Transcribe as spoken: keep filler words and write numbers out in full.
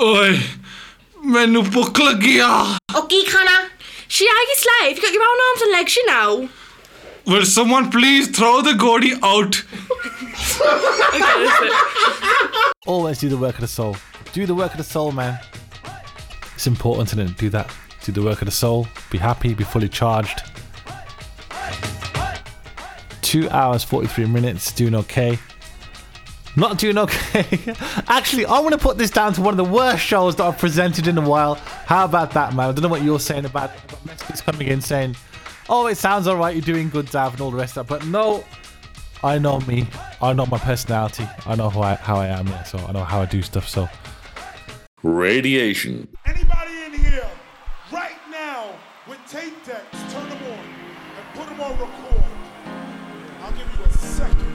Oi, मैनू भुख लगी आ. Oh, की खाना? She are your slave. You got your own arms and legs, you know. Will someone please throw the Gordy out? Always do the work of the soul. Do the work of the soul, man. It's important to do that. Do the work of the soul. Be happy. Be fully charged. Two hours, forty-three minutes. Doing okay. Not doing okay. Actually, I want to put this down to one of the worst shows that I've presented in a while. How about that, man? I don't know what you're saying about it. I've got messages coming in saying, oh, it sounds all right. You're doing good, Dav, and all the rest of that. But no, I know me. I know my personality. I know who I, how I am. Yeah, so I know how I do stuff. So Radiation. Anybody in here right now with tape decks, turn them on and put them on record. I'll give you a second.